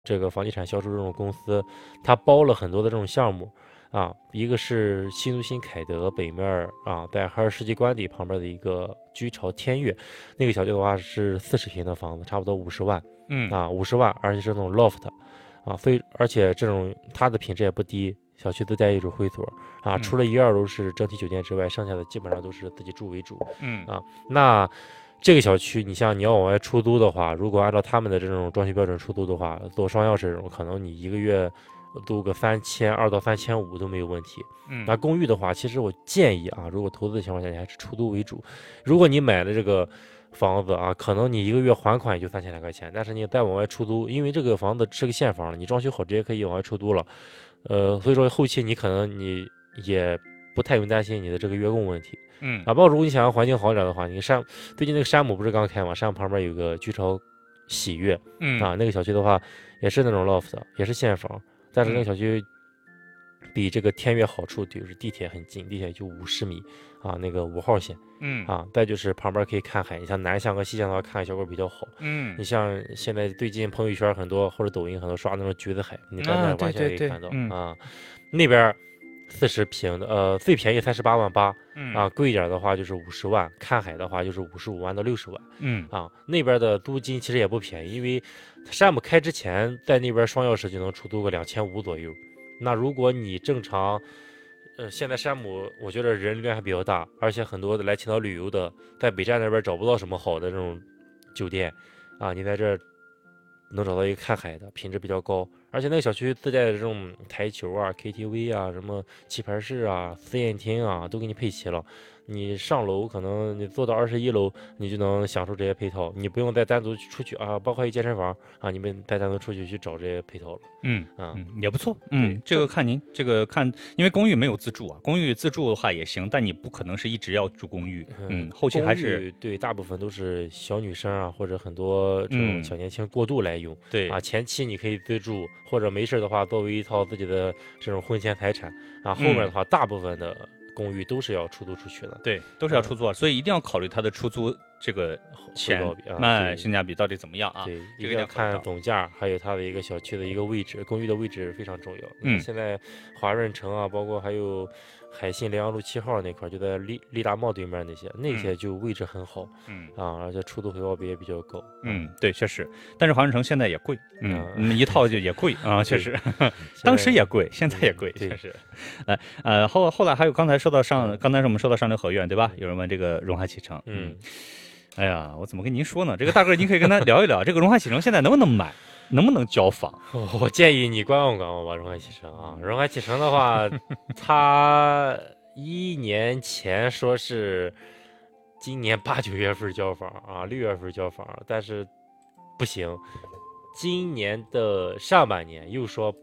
这个房地产销售这种公司，它包了很多的这种项目啊，一个是新都新凯德北面啊，在海尔世纪官邸旁边的一个居巢天悦，那个小区的话是40平的房子，差不多50万，50万，而且是那种 loft，啊，而且这种它的品质也不低，小区自带业主会所啊，除了1、2楼是整体酒店之外，剩下的基本上都是自己住为主，那。这个小区，你像你要往外出租的话，如果按照他们的这种装修标准出租的话，做双钥匙这种，可能你一个月租个3200到3500都没有问题。那公寓的话，其实我建议啊，如果投资的情况下，你还是出租为主。如果你买的这个房子啊，可能你一个月还款也就3000来块钱，但是你再往外出租，因为这个房子是个现房，你装修好直接可以往外出租了。所以说后期你可能你也不太用担心你的这个月供问题。包括如果你想要环境好一点的话，你最近那个山姆不是刚开吗？山姆旁边有个居巢喜悦，那个小区的话也是那种 loft， 也是现房，但是那个小区比这个天悦好处就是地铁很近，地铁就50米啊，那个5号线，再就是旁边可以看海，你像南向和西向的话，看海效果比较好，你像现在最近朋友圈很多或者抖音很多刷那种橘子海，你在那完全可以看到那边。40平的，最便宜38.8万，贵一点的话就是50万，看海的话就是55万到60万，那边的租金其实也不便宜，因为山姆开之前在那边双钥匙就能出租个2500左右，那如果你正常，现在山姆我觉得人流量还比较大，而且很多的来青岛旅游的，在北站那边找不到什么好的这种酒店，你在这能找到一个看海的，品质比较高。而且那个小区自带的这种台球啊、KTV 啊、什么棋牌室啊、私宴厅啊，都给你配齐了。你上楼可能你坐到21楼，你就能享受这些配套，你不用再单独出去啊，包括一健身房啊，你们再单独出去找这些配套了。 也不错。这个看您看，因为公寓没有自住啊，公寓自住的话也行，但你不可能是一直要住公寓。后期还是对，大部分都是小女生啊，或者很多这种小年轻过渡来用。 对前期你可以自住，或者没事的话作为一套自己的这种婚前财产啊。后面的话，大部分的公寓都是要出租出去的， 对，都是要出租，所以一定要考虑它的出租这个钱性价比到底怎么样啊？ 对，一定要看总价，还有它的一个小区的一个位置，公寓的位置非常重要。现在华润城啊，包括还有海信辽阳路7号那块，就在利达茂对面那些就位置很好，而且出租回报比也比较高。 对，确实，但是华润城现在也贵，一套就也贵啊，确实，当时也贵，现在也贵，确实。后来还有刚才我们说到上流合院，对吧？有人问这个荣海启城，哎呀，我怎么跟您说呢？这个大哥，您可以跟他聊一聊，这个荣海启城现在能不能买，能不能交房？ 我建议你观望观望吧，荣海启城啊。荣海启城的话，他1年前说是今年8、9月份交房啊，6月份交房，但是不行，今年的上半年又说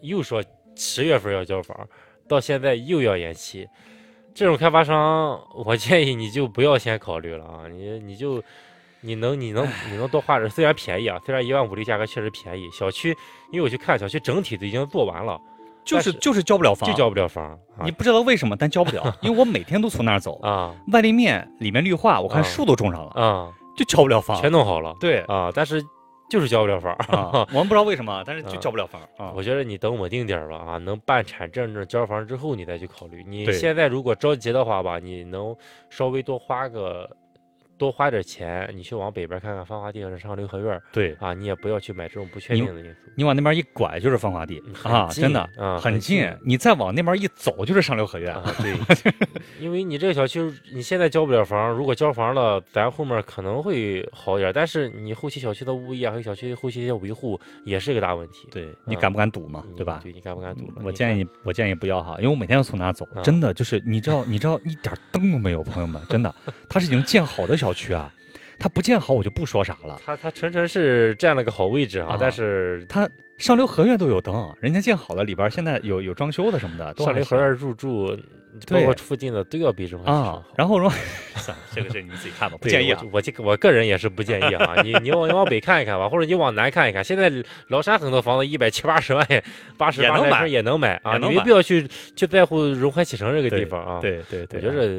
10月份要交房，到现在又要延期。这种开发商，我建议你就不要先考虑了啊！你能多花点，虽然便宜啊，虽然15000的价格确实便宜。小区，因为我去看小区整体都已经做完了， 就是交不了房， 就交不了房。 你不知道为什么，但交不了，因为我每天都从那儿走啊， 外立面里面绿化，我看树都种上了啊， 就交不了房， 全弄好了。 对啊，但是。就是交不了房我们不知道为什么，但是就交不了房我觉得你等稳定点吧啊，能办产证交房之后，你再去考虑。你现在如果着急的话吧，你能稍微多花点钱，你去往北边看看芳华地或者上流合院。 对啊，你也不要去买这种不确定的因素。 你往那边一拐就是芳华地真的很近。你再往那边一走就是上流合院。 对，因为你这个小区你现在交不了房，如果交房了，咱后面可能会好一点，但是你后期小区的物业还有小区后期一些维护也是一个大问题。 对，你敢不敢赌嘛？对吧？ 对，你敢不敢赌？ 我建议不要哈，因为我每天都从那走，真的就是你知道一点灯都没有，朋友们，真的，它是已经建好的小区啊。它不建好我就不说啥了。 它纯是占了个好位置但是它上流合院都有灯，人家建好了，里边现在有装修的什么的。 上流合院入住，包括附近的都要比荣海启城好。 然后算了，这个是你自己看吧，不建议啊。 我个人也是不建议啊。你往北看一看吧，或者你往南看一看。现在崂山很多房子170-180万，80万也能买啊，你没必要去在乎荣海启城这个地方啊。 对， 我觉得。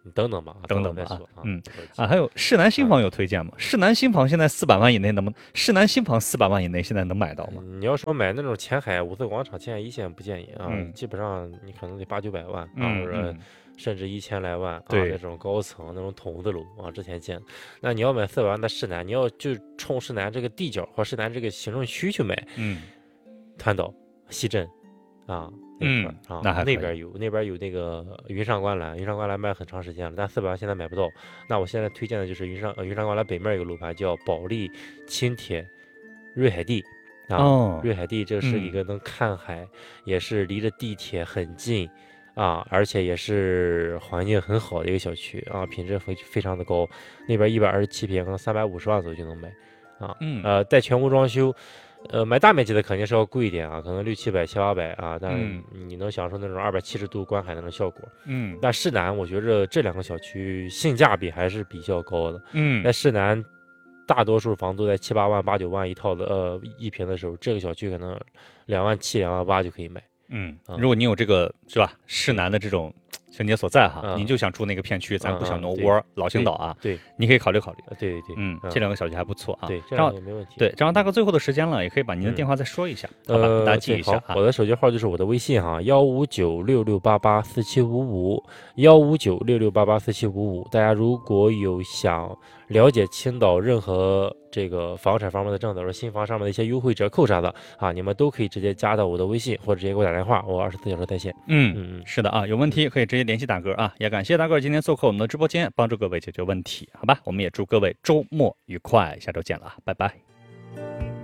等等吧， 等等再说还有世南新房有推荐吗？世南新房现在400万以内能不能？世南新房400万以内现在能买到吗？ 你要说买那种前海五四广场、前海一线不建议啊，基本上你可能得800-900万啊，或者甚至1000来万啊，那种高层那种筒子楼啊，之前建。那你要买400万的世南，你要就冲世南这个地角或世南这个行政区去买，团岛、西镇啊。那边有那个云上观澜，云上观澜卖很长时间了，但400万现在买不到。那我现在推荐的就是云上观澜北面一个楼盘叫保利轻铁瑞海地瑞海地这是一个能看海，也是离着地铁很近而且也是环境很好的一个小区品质非常的高。那边127平，可能350万左右就能买带全屋装修。买大面积的肯定是要贵一点可能600-700、700-800但你能享受那种270度观海的那种效果。但世南我觉着这2个小区性价比还是比较高的。在世南，大多数房都在7-8万、8-9万一套的一平的时候，这个小区可能27000、28000就可以买。 如果你有这个是吧，世南的这种情节所在哈，你就想住那个片区，咱不想挪窝，老青岛对， 你可以考虑考虑。 对， 这2个小区还不错对，这样也没问题。 对，正好大哥最后的时间了，也可以把您的电话再说一下，好吧？大家记一下我的手机号就是我的微信15966884755，15966884755。大家如果有想了解青岛任何这个房产方面的政策，或者新房上面的一些优惠折扣啥的你们都可以直接加到我的微信，或者直接给我打电话，我24小时在线。 是的有问题可以直接联系大哥也感谢大哥今天做客我们的直播间，帮助各位解决问题，好吧？我们也祝各位周末愉快，下周见了拜拜。